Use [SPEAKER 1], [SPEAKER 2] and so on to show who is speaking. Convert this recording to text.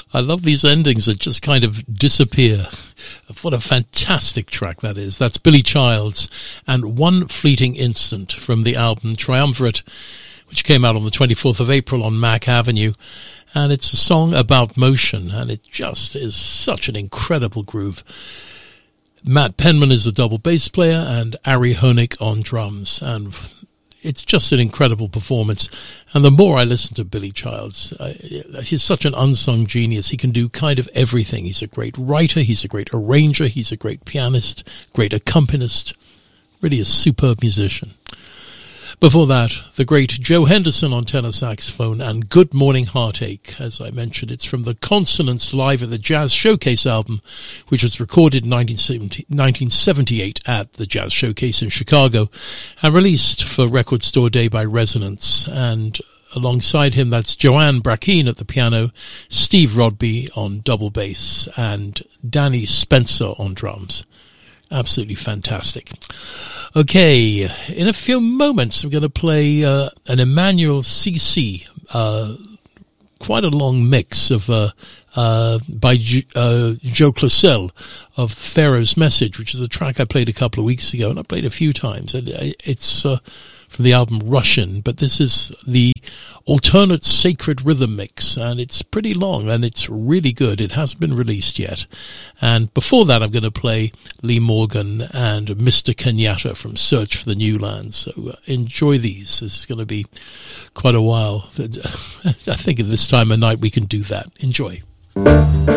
[SPEAKER 1] I love these endings that just kind of disappear. What a fantastic track that is. That's Billy Childs and One Fleeting Instant from the album Triumvirate, which came out on the 24th of April on Mack Avenue. And it's a song about motion, and it just is such an incredible groove. Matt Penman is the double bass player and Ari Honig on drums, and it's just an incredible performance. And the more I listen to Billy Childs, he's such an unsung genius. He can do kind of everything. He's a great writer, he's a great arranger, he's a great pianist, great accompanist, really a superb musician. Before that, the great Joe Henderson on tenor saxophone and Good Morning Heartache. As I mentioned, it's from the Consonance Live at the Jazz Showcase album, which was recorded in 1978 at the Jazz Showcase in Chicago and released for Record Store Day by Resonance. And alongside him, that's Joanne Brackeen at the piano, Steve Rodby on double bass, and Danny Spencer on drums. Absolutely fantastic. Okay, in a few moments we're going to play an Emmanuel CC, quite a long mix of by Joe Claussell of Pharaoh's Message, which is a track I played a couple of weeks ago, and I played a few times. It's from the album Russian, but this is the alternate sacred rhythm mix, and it's pretty long, and it's really good. It hasn't been released yet. And before that, I'm going to play Lee Morgan and Mr. Kenyatta from Search for the New Land. So enjoy these. This is going to be quite a while. I think at this time of night we can do that. Enjoy.